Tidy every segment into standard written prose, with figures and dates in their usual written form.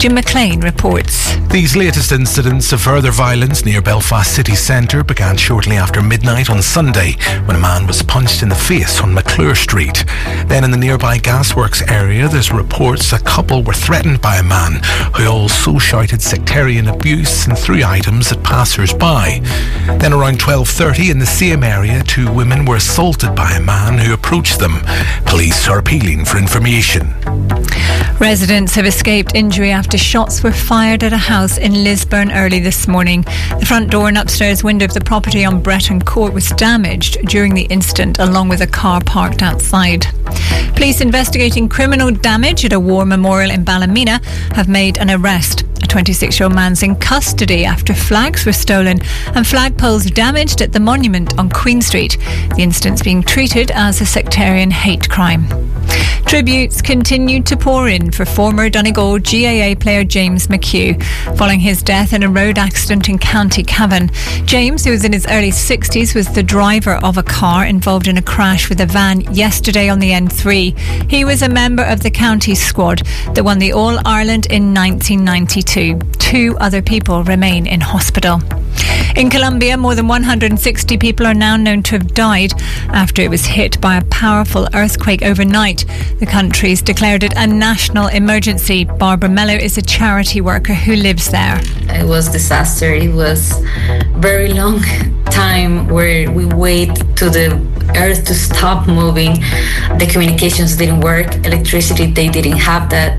Jim McLean reports. These latest incidents of further violence near Belfast city centre began shortly after midnight on Sunday when a man was punched in the face on McClure Street. Then in the nearby gasworks area, there's reports a couple were threatened by a man who also shouted sectarian abuse and threw items at passers-by. Then around 12:30 in the same area, 2 women were assaulted by a man who approached them. Police are appealing for information. Residents have escaped injury after shots were fired at a house in Lisburn early this morning. The front door and upstairs window of the property on Breton Court was damaged during the incident, along with a car parked outside. Police investigating criminal damage at a war memorial in Ballymena have made an arrest. A 26-year-old man's in custody after flags were stolen and flagpoles damaged at the monument on Queen Street. The incident's being treated as a sectarian hate crime. Tributes continued to pour in for former Donegal GAA player James McHugh following his death in a road accident in County Cavan. James, who was in his early 60s, was the driver of a car involved in a crash with a van yesterday on the N3. He was a member of the county squad that won the All-Ireland in 1992. 2 other people remain in hospital. In Colombia, more than 160 people are now known to have died after it was hit by a powerful earthquake overnight. The country's declared it a national emergency. Barbara Mello is a charity worker who lives there. It was disaster. It was very long time where we wait to the earth to stop moving. The communications didn't work. Electricity, they didn't have that.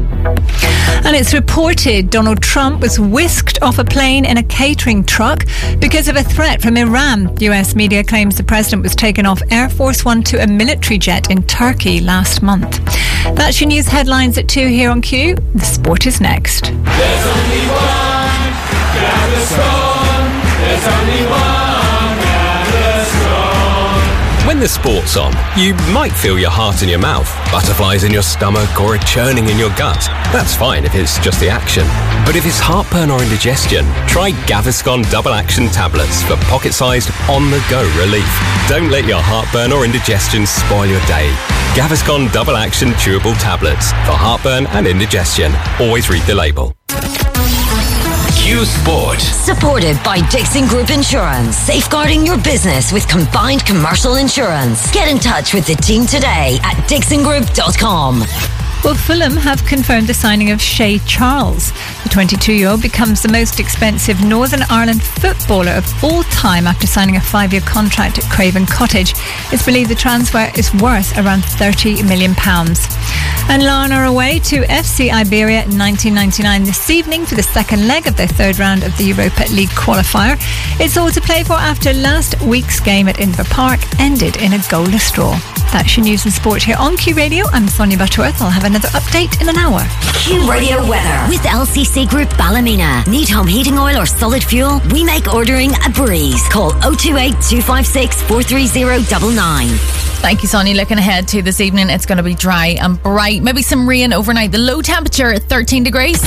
And it's reported Donald Trump was whisked off a plane in a catering truck because of a threat from Iran. US media claims the president was taken off Air Force One to a military jet in Turkey last month. That's your news headlines at 2 here on Q. The sport is next. There's only one Gaviscon. There's only one Gaviscon. When the sport's on, you might feel your heart in your mouth, butterflies in your stomach or a churning in your gut. That's fine if it's just the action. But if it's heartburn or indigestion, try Gaviscon Double Action Tablets for pocket-sized, on-the-go relief. Don't let your heartburn or indigestion spoil your day. Gaviscon Double Action Chewable Tablets for heartburn and indigestion. Always read the label. Q Sport. Supported by Dixon Group Insurance. Safeguarding your business with combined commercial insurance. Get in touch with the team today at dixongroup.com. Well, Fulham have confirmed the signing of Shay Charles. The 22-year-old becomes the most expensive Northern Ireland footballer of all time after signing a 5-year contract at Craven Cottage. It's believed the transfer is worth around £30 million. And Larne are away to FC Iberia in 1999 this evening for the second leg of their third round of the Europa League qualifier. It's all to play for after last week's game at Inver Park ended in a goalless draw. That's your news and sport here on Q Radio. I'm Sonia Butterworth. I'll have another update in an hour. Q Radio weather with LCC Group Ballymena. Need home heating oil or solid fuel? We make ordering a breeze. Call 028 256 43099. Thank you, Sonia. Looking ahead to this evening, it's going to be dry and bright. Maybe some rain overnight. The low temperature at 13 degrees.